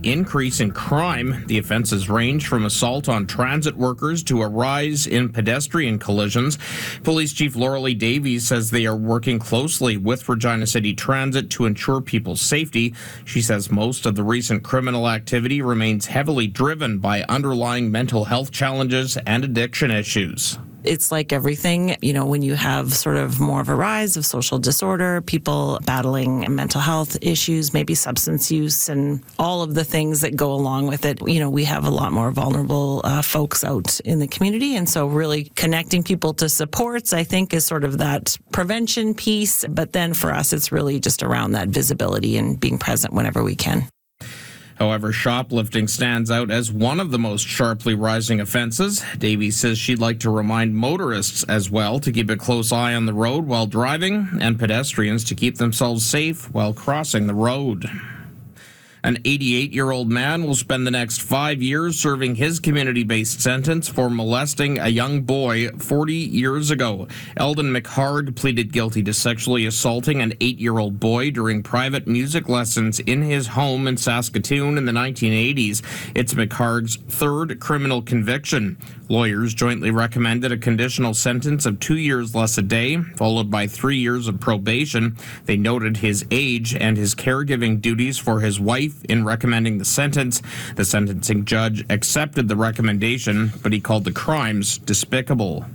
increase in crime. The offenses range from assault on transit workers to a rise in pedestrian collisions. Police Chief Loralee Davies says they are working closely with Regina City Transit to ensure people's safety. She says most of the recent criminal activity remains heavily driven by underlying mental health challenges and addiction issues. It's like everything, when you have sort of more of a rise of social disorder, people battling mental health issues, maybe substance use, and all of the things that go along with it. We have a lot more vulnerable folks out in the community. And so really connecting people to supports, I think, is sort of that prevention piece. But then for us, it's really just around that visibility and being present whenever we can. However, shoplifting stands out as one of the most sharply rising offenses. Davies says she'd like to remind motorists as well to keep a close eye on the road while driving and pedestrians to keep themselves safe while crossing the road. An 88-year-old man will spend the next 5 years serving his community-based sentence for molesting a young boy 40 years ago. Eldon McHarg pleaded guilty to sexually assaulting an 8-year-old boy during private music lessons in his home in Saskatoon in the 1980s. It's McHarg's third criminal conviction. Lawyers jointly recommended a conditional sentence of 2 years less a day, followed by 3 years of probation. They noted his age and his caregiving duties for his wife in recommending the sentence. The sentencing judge accepted the recommendation, but he called the crimes despicable.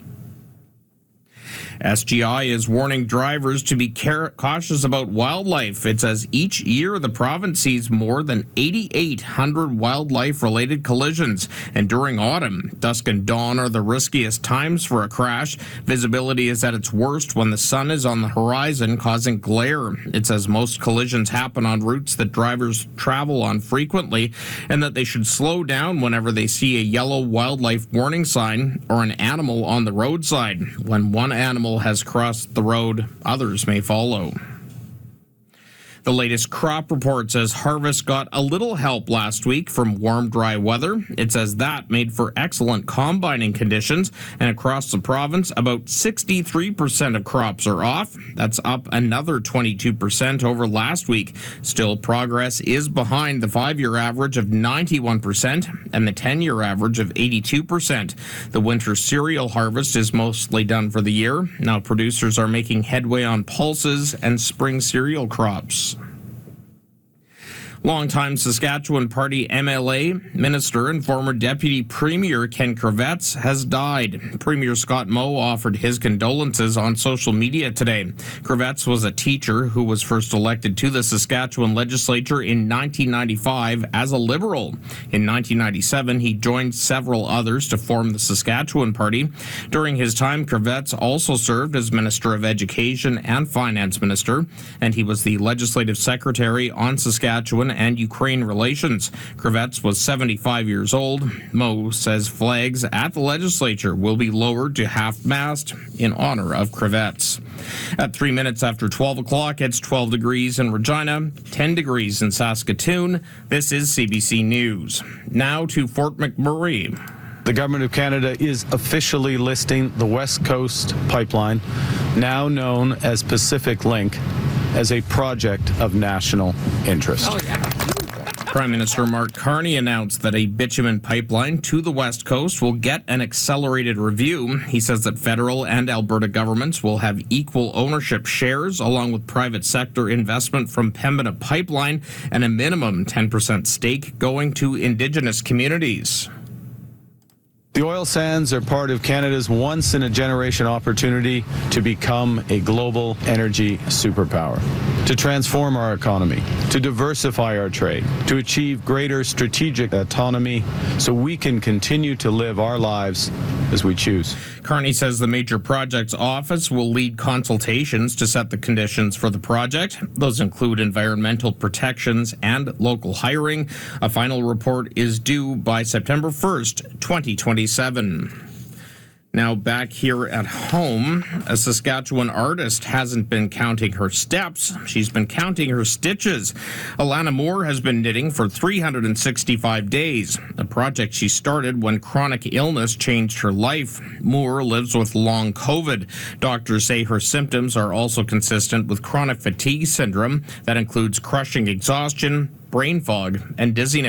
SGI is warning drivers to be cautious about wildlife. It says each year the province sees more than 8,800 wildlife-related collisions. And during autumn, dusk and dawn are the riskiest times for a crash. Visibility is at its worst when the sun is on the horizon, causing glare. It says most collisions happen on routes that drivers travel on frequently, and that they should slow down whenever they see a yellow wildlife warning sign or an animal on the roadside. When one animal has crossed the road, others may follow. The latest crop report says harvest got a little help last week from warm, dry weather. It says that made for excellent combining conditions, and across the province, about 63% of crops are off. That's up another 22% over last week. Still, progress is behind the 5-year average of 91% and the 10-year average of 82%. The winter cereal harvest is mostly done for the year. Now producers are making headway on pulses and spring cereal crops. Longtime Saskatchewan Party MLA, Minister, and former Deputy Premier Ken Kravets has died. Premier Scott Moe offered his condolences on social media today. Kravets was a teacher who was first elected to the Saskatchewan legislature in 1995 as a Liberal. In 1997, he joined several others to form the Saskatchewan Party. During his time, Kravets also served as Minister of Education and Finance Minister, and he was the Legislative Secretary on Saskatchewan and Ukraine relations. Kravets was 75 years old. Moe says flags at the legislature will be lowered to half-mast in honor of Kravets. At 3 minutes after 12 o'clock, it's 12 degrees in Regina, 10 degrees in Saskatoon. This is CBC News. Now to Fort McMurray. The Government of Canada is officially listing the West Coast Pipeline, now known as Pacific Link, as a project of national interest. Prime Minister Mark Carney announced that a bitumen pipeline to the West Coast will get an accelerated review. He says that federal and Alberta governments will have equal ownership shares, along with private sector investment from Pembina Pipeline and a minimum 10% stake going to Indigenous communities. The oil sands are part of Canada's once-in-a-generation opportunity to become a global energy superpower, to transform our economy, to diversify our trade, to achieve greater strategic autonomy so we can continue to live our lives as we choose. Carney says the Major Projects Office will lead consultations to set the conditions for the project. Those include environmental protections and local hiring. A final report is due by September 1st, 2027. Now back here at home, a Saskatchewan artist hasn't been counting her steps. She's been counting her stitches. Alana Moore has been knitting for 365 days, a project she started when chronic illness changed her life. Moore lives with long COVID. Doctors say her symptoms are also consistent with chronic fatigue syndrome that includes crushing exhaustion, brain fog, and dizziness.